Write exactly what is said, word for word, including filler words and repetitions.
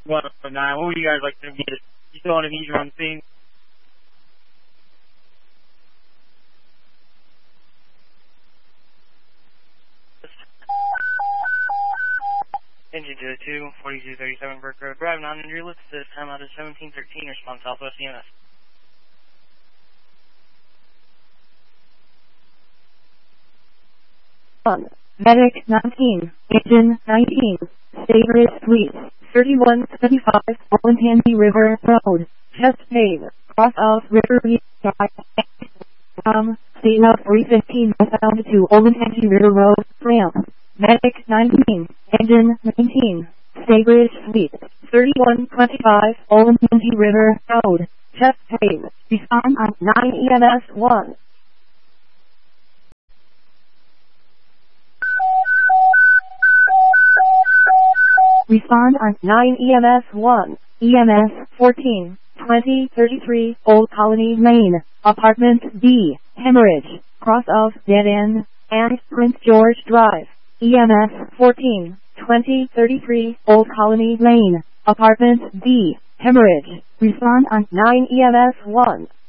one oh nine. What would you guys like to get? You still want to meet you on scene? Engine zero two, forty-two thirty-seven Burke Road Drive, non-injury list, this time out of seventeen thirteen, response Southwest E M S. One. Medic nineteen, Engine nineteen, Savory Suite, thirty-one seventy-five, Olentangy River Road, chest pain, cross of River Drive, um, C L three fifteen, bound to Olentangy River Road, ramp. Medic nineteen, Engine nineteen, Savory Suite, thirty-one twenty-five, Olentangy River Road, chest pain, respond on nine E M S one. Respond on nine E M S one, E M S fourteen, twenty thirty-three, Old Colony Lane, Apartment B, Hemorrhage, cross of Dead End, and Prince George Drive, E M S fourteen, twenty thirty-three, Old Colony Lane, Apartment B, Hemorrhage. Respond on nine E M S one.